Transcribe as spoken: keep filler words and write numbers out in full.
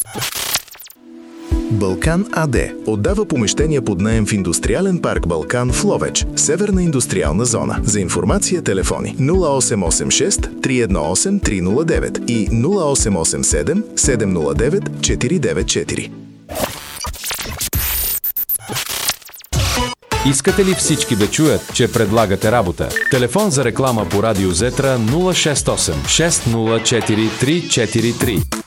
Балкан АД отдава помещения под наем в индустриален парк Балкан в Ловеч, Северна индустриална зона. За информация телефони нула осем осем шест три едно осем три нула девет и нула осем осем седем седем нула девет четири девет четири. Искате ли всички да чуят, че предлагате работа? Телефон за реклама по Радио Зетра нула шест осем шест нула четири три четири три.